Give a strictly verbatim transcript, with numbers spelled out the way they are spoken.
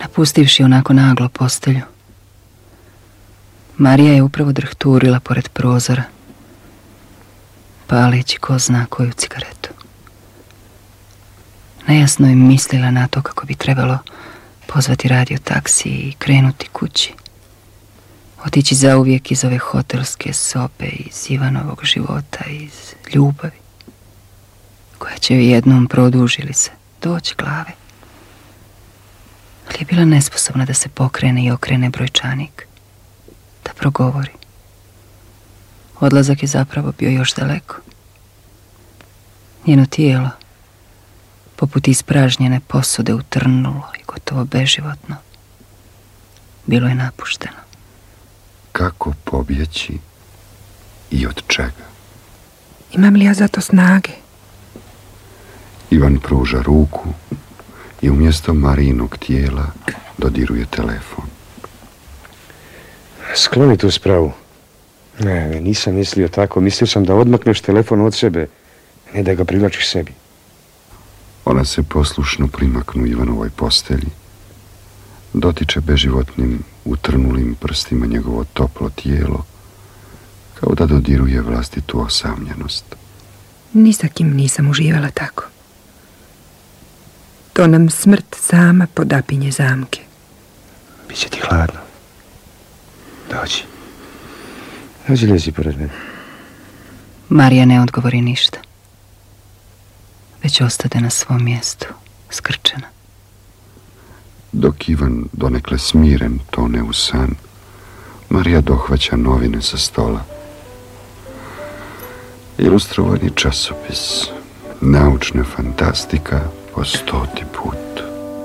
Napustivši onako naglo postelju, Marija je upravo drhturila pored prozora, paleći ko zna koju cigaretu. Nejasno je mislila na to kako bi trebalo pozvati radio taksi i krenuti kući. Otići zauvijek iz ove hotelske sobe, iz Ivanovog života, iz ljubavi, koja će joj jednom produžili se doći glave. Ali je bila nesposobna da se pokrene i okrene brojčanik, da progovori. Odlazak je zapravo bio još daleko. Njeno tijelo, poput ispražnjene posude, utrnulo i gotovo beživotno, bilo je napušteno. Kako pobjeći i od čega? Imam li ja za to snage? Ivan pruža ruku i umjesto Marijinog tijela dodiruje telefon. Skloni tu spravu. Ne, nisam mislio tako. Mislio sam da odmakneš telefon od sebe, ne da ga privlačiš sebi. Ona se poslušno primaknu Ivanovoj postelji, dotiče beživotnim, utrnulim prstima njegovo toplo tijelo, kao da dodiruje vlastitu osamljenost. Ni sa kim nisam uživala tako. To nam smrt sama podapinje zamke. Biće ti hladno. Dođi. Dođi, lezi pored mene. Marija ne odgovori ništa, već ostade na svom mjestu, skrčena. Dok Ivan, donekle smiren, tone u san, Marija dohvaća novine sa stola. Ilustrovani časopis, naučna fantastika po stoti put.